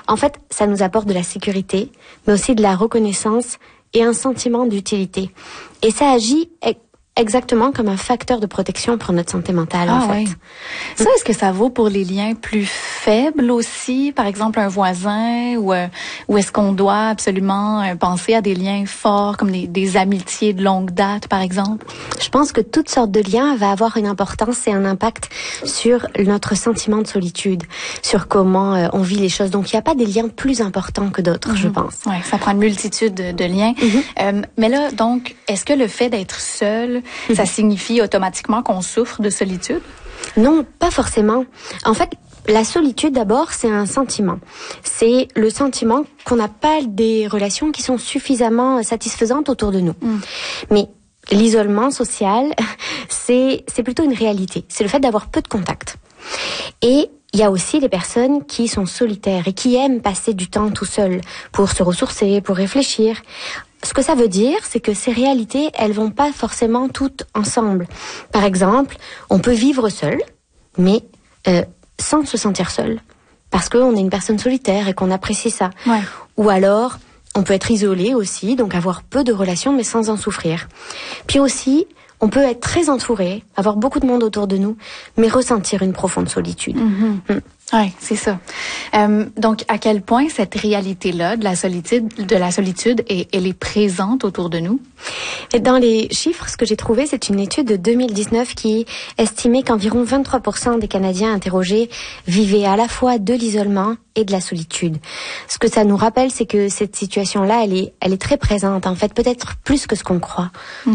En fait, ça nous apporte de la sécurité, mais aussi de la reconnaissance et un sentiment d'utilité. Et ça agit exactement comme un facteur de protection pour notre santé mentale, en fait. Oui. Ça, est-ce que ça vaut pour les liens plus faibles aussi? Par exemple, un voisin ou est-ce qu'on doit absolument penser à des liens forts comme des amitiés de longue date, par exemple? Je pense que toutes sortes de liens va avoir une importance et un impact sur notre sentiment de solitude, sur comment on vit les choses. Donc, il n'y a pas des liens plus importants que d'autres, je pense. Oui, ça prend une multitude de liens. Mais là, donc, est-ce que le fait d'être seul, ça signifie automatiquement qu'on souffre de solitude? Non, pas forcément. En fait, la solitude, d'abord, c'est un sentiment. C'est le sentiment qu'on n'a pas des relations qui sont suffisamment satisfaisantes autour de nous. Mais l'isolement social, c'est plutôt une réalité. C'est le fait d'avoir peu de contact. Et il y a aussi les personnes qui sont solitaires et qui aiment passer du temps tout seul pour se ressourcer, pour réfléchir. Ce que ça veut dire, c'est que ces réalités, elles vont pas forcément toutes ensemble. Par exemple, on peut vivre seul, mais sans se sentir seul, parce qu'on est une personne solitaire et qu'on apprécie ça. Ouais. Ou alors, on peut être isolé aussi, donc avoir peu de relations, mais sans en souffrir. Puis aussi, on peut être très entouré, avoir beaucoup de monde autour de nous, mais ressentir une profonde solitude. Oui, c'est ça. Donc, à quel point cette réalité-là de la solitude, elle est présente autour de nous? Et dans les chiffres, ce que j'ai trouvé, c'est une étude de 2019 qui estimait qu'environ 23% des Canadiens interrogés vivaient à la fois de l'isolement et de la solitude. Ce que ça nous rappelle, c'est que cette situation-là, elle est très présente, en fait, peut-être plus que ce qu'on croit.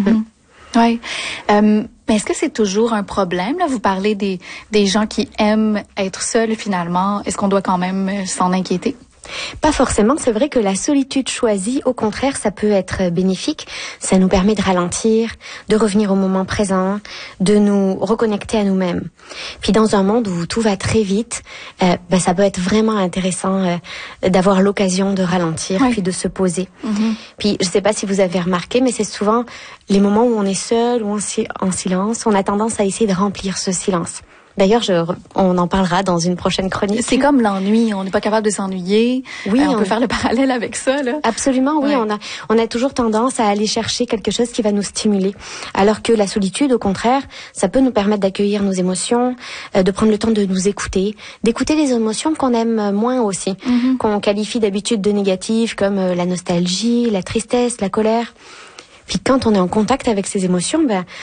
Oui. Mais est-ce que c'est toujours un problème, là? Vous parlez des gens qui aiment être seuls, finalement. Est-ce qu'on doit quand même s'en inquiéter? Pas forcément, c'est vrai que la solitude choisie, au contraire, ça peut être bénéfique. Ça nous permet de ralentir, de revenir au moment présent, de nous reconnecter à nous-mêmes. Puis dans un monde où tout va très vite, ça peut être vraiment intéressant d'avoir l'occasion de ralentir, puis de se poser. Puis je sais pas si vous avez remarqué, mais c'est souvent les moments où on est seul ou en silence, on a tendance à essayer de remplir ce silence. D'ailleurs, on en parlera dans une prochaine chronique. C'est comme l'ennui, on n'est pas capable de s'ennuyer. Oui, on peut faire le parallèle avec ça, là. Absolument, oui. On a toujours tendance à aller chercher quelque chose qui va nous stimuler. Alors que la solitude, au contraire, ça peut nous permettre d'accueillir nos émotions, de prendre le temps de nous écouter, d'écouter les émotions qu'on aime moins aussi, qu'on qualifie d'habitude de négatives, comme la nostalgie, la tristesse, la colère. Puis quand on est en contact avec ces émotions,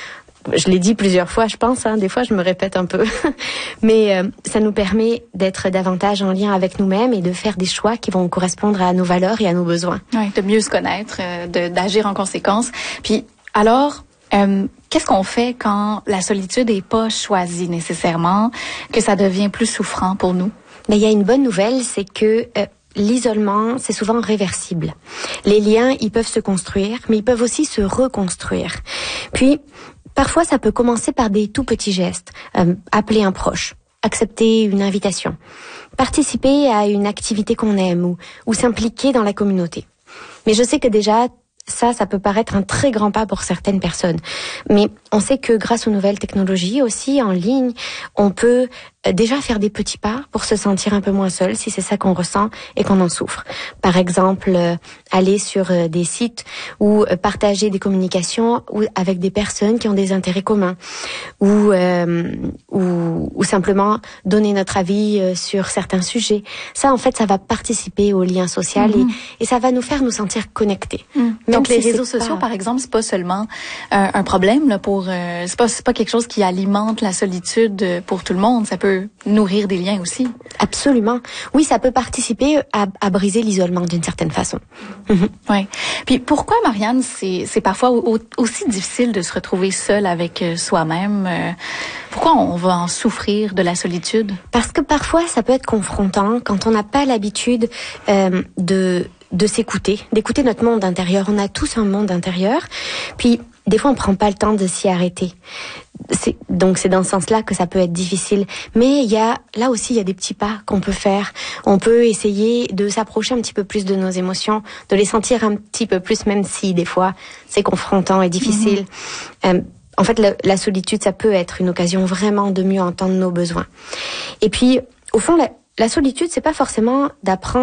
je l'ai dit plusieurs fois, je pense, des fois je me répète un peu, mais ça nous permet d'être davantage en lien avec nous-mêmes et de faire des choix qui vont correspondre à nos valeurs et à nos besoins. Oui, de mieux se connaître, d'agir en conséquence. Puis alors, qu'est-ce qu'on fait quand la solitude n'est pas choisie nécessairement, que ça devient plus souffrant pour nous? Il y a une bonne nouvelle, c'est que l'isolement, c'est souvent réversible. Les liens, ils peuvent se construire, mais ils peuvent aussi se reconstruire. Puis, parfois, ça peut commencer par des tout petits gestes. Appeler un proche, accepter une invitation, participer à une activité qu'on aime ou s'impliquer dans la communauté. Mais je sais que déjà, ça peut paraître un très grand pas pour certaines personnes. Mais on sait que grâce aux nouvelles technologies aussi, en ligne, on peut déjà faire des petits pas pour se sentir un peu moins seul si c'est ça qu'on ressent et qu'on en souffre. Par exemple, aller sur des sites ou partager des communications ou avec des personnes qui ont des intérêts communs ou simplement donner notre avis sur certains sujets. Ça, en fait, ça va participer au lien social et ça va nous faire nous sentir connectés. Donc les réseaux sociaux, par exemple, c'est pas seulement un problème là pour c'est pas quelque chose qui alimente la solitude pour tout le monde. Ça peut nourrir des liens aussi. Absolument. Oui, ça peut participer à briser l'isolement d'une certaine façon. Oui. Puis pourquoi, Marianne, c'est parfois aussi difficile de se retrouver seule avec soi-même? Pourquoi on va en souffrir de la solitude? Parce que parfois, ça peut être confrontant quand on n'a pas l'habitude de s'écouter, d'écouter notre monde intérieur. On a tous un monde intérieur. Puis, des fois, on prend pas le temps de s'y arrêter. Donc, c'est dans ce sens-là que ça peut être difficile. Mais là aussi, il y a des petits pas qu'on peut faire. On peut essayer de s'approcher un petit peu plus de nos émotions, de les sentir un petit peu plus, même si, des fois, c'est confrontant et difficile. En fait, la solitude, ça peut être une occasion vraiment de mieux entendre nos besoins. Et puis, au fond, la solitude, c'est pas forcément d'apprendre